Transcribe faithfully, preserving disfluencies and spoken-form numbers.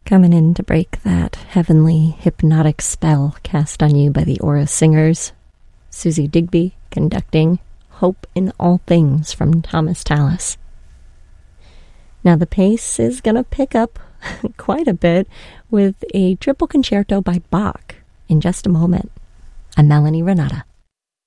Coming in to break that heavenly hypnotic spell cast on you by the Aura Singers, Susie Digby conducting Hope in All Things from Thomas Tallis. Now the pace is going to pick up quite a bit with a triple concerto by Bach in just a moment. I'm Melanie Renata.